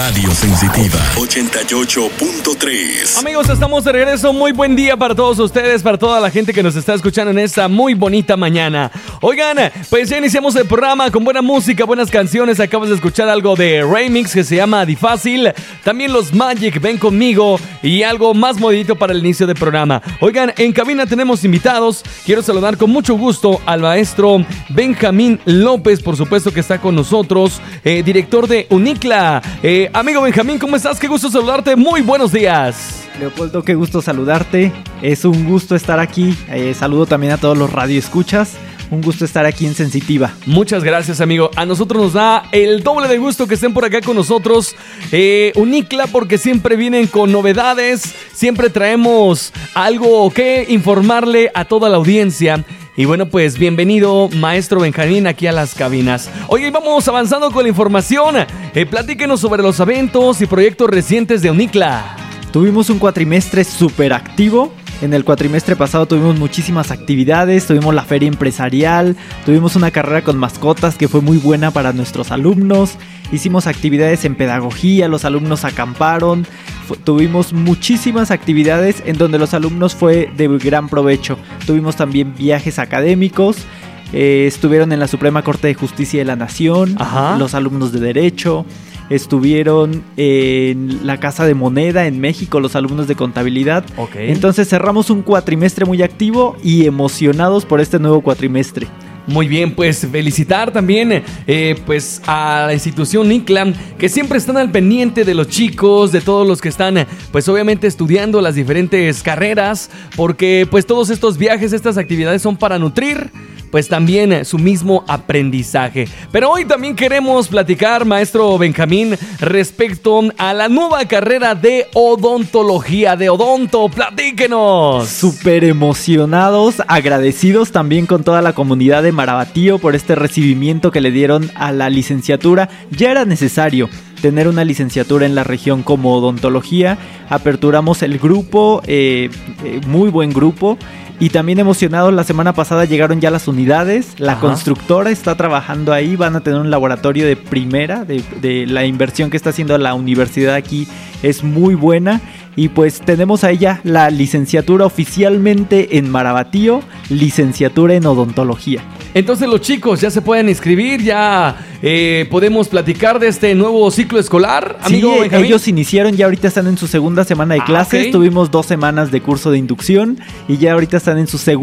Radio Sensitiva 88.3. Amigos, estamos de regreso. Muy buen día para todos ustedes, para toda la gente que nos está escuchando en esta muy bonita mañana. Oigan, pues ya iniciamos el programa con buena música, buenas canciones. Acabas de escuchar algo de Remix que se llama Difácil. También los Magic, Ven Conmigo, y algo más modito para el inicio del programa. Oigan, en cabina tenemos invitados. Quiero saludar con mucho gusto al maestro Benjamín López, por supuesto que está con nosotros, director de Unicla. Amigo Benjamín, ¿cómo estás? Qué gusto saludarte. Muy buenos días. Leopoldo, qué gusto saludarte. Es un gusto estar aquí. Saludo también a todos los radioescuchas. Un gusto estar aquí en Sensitiva. Muchas gracias, amigo. A nosotros nos da el doble de gusto que estén por acá con nosotros. Unicla, porque siempre vienen con novedades. Siempre traemos algo que informarle a toda la audiencia. Y bueno, pues bienvenido, maestro Benjamín, aquí a las cabinas. Oye, vamos avanzando con la información. Platíquenos sobre los eventos y proyectos recientes de Unicla. Tuvimos un cuatrimestre súper activo. En el cuatrimestre pasado tuvimos muchísimas actividades, tuvimos la feria empresarial, tuvimos una carrera con mascotas que fue muy buena para nuestros alumnos, hicimos actividades en pedagogía, los alumnos acamparon, tuvimos muchísimas actividades en donde los alumnos fue de gran provecho. Tuvimos también viajes académicos, estuvieron en la Suprema Corte de Justicia de la Nación, los alumnos de Derecho. Estuvieron en la Casa de Moneda en México, los alumnos de contabilidad. Okay. Entonces cerramos un cuatrimestre muy activo y emocionados por este nuevo cuatrimestre. Muy bien, pues felicitar también pues a la institución Unicla, que siempre están al pendiente de los chicos, de todos los que están pues obviamente estudiando las diferentes carreras, porque pues todos estos viajes, estas actividades son para nutrir pues también su mismo aprendizaje. Pero hoy también queremos platicar, maestro Benjamín, respecto a la nueva carrera de odontología, de odonto. ¡Platíquenos! Súper emocionados, agradecidos también con toda la comunidad de Marabatío por este recibimiento que le dieron a la licenciatura. Ya era necesario tener una licenciatura en la región como odontología. Aperturamos el grupo, muy buen grupo. Y también emocionados, la semana pasada llegaron ya las unidades, la constructora está trabajando ahí, van a tener un laboratorio de primera, de la inversión que está haciendo la universidad aquí es muy buena. Y pues tenemos a ella la licenciatura oficialmente en Marabatío, licenciatura en odontología. Entonces los chicos ya se pueden inscribir, ya podemos platicar de este nuevo ciclo escolar, amigo Benjamín. Ellos iniciaron, ya ahorita están en su segunda semana de clases, tuvimos 2 semanas de curso de inducción y ya ahorita están en su segunda